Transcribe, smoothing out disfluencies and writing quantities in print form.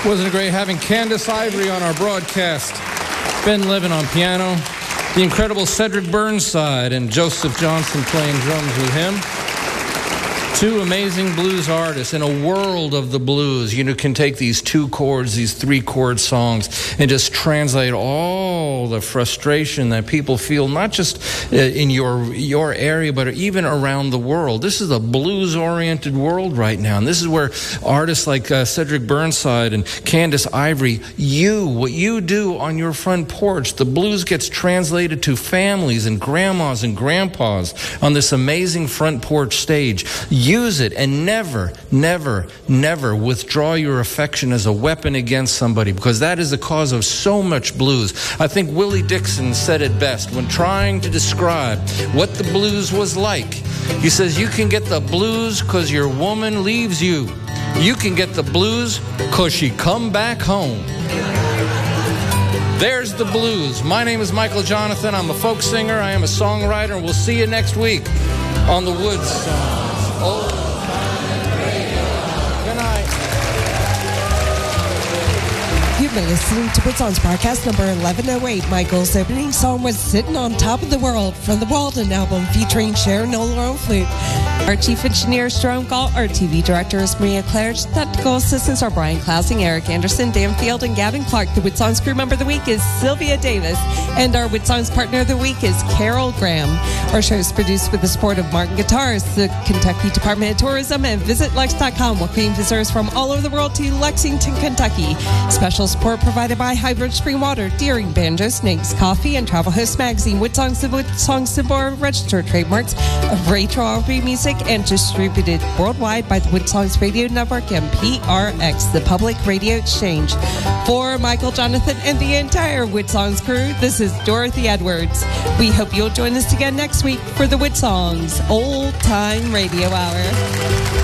Wasn't it great having Candace Ivory on our broadcast? Ben Levin on piano, the incredible Cedric Burnside and Joseph Johnson playing drums with him. Two amazing blues artists in a world of the blues. You can take these 2 chords, these 3 chord songs, and just translate all the frustration that people feel, not just in your area, but even around the world. This is a blues-oriented world right now, and this is where artists like Cedric Burnside and Candace Ivory, what you do on your front porch, the blues gets translated to families and grandmas and grandpas on this amazing front porch stage. Use it and never, never, never withdraw your affection as a weapon against somebody, because that is the cause of so much blues. I think Willie Dixon said it best when trying to describe what the blues was like. He says, you can get the blues because your woman leaves you. You can get the blues because she come back home. There's the blues. My name is Michael Jonathan. I'm a folk singer. I am a songwriter. And we'll see you next week on the Woods Songs. Old Time Radio. Good night. You've been listening to Wood Songs broadcast number 1108. Michael's opening song was Sitting on Top of the World from the Walden album featuring Sharon Nolan on flute. Our chief engineer is Jerome Galt. Our TV director is Maria Claire. Technical assistants are Brian Klausing, Eric Anderson, Dan Field, and Gavin Clark. The Wood Songs crew member of the week is Sylvia Davis. And our Wood Songs partner of the week is Carol Graham. Our show is produced with the support of Martin Guitars, the Kentucky Department of Tourism, and VisitLex.com, welcoming visitors from all over the world to Lexington, Kentucky. Special support provided by Hybrid Spring Water, Deering, Banjo, Snakes, Coffee, and Travel Host Magazine. Wood Songs and Wood Songs symbol are registered trademarks of Rachel Aubrey Music and distributed worldwide by the Wood Songs Radio Network and PRX, the Public Radio Exchange. For Michael, Jonathan, and the entire Wood Songs crew, this is Dorothy Edwards. We hope you'll join us again next week for the Wood Songs Old Time Radio Hour.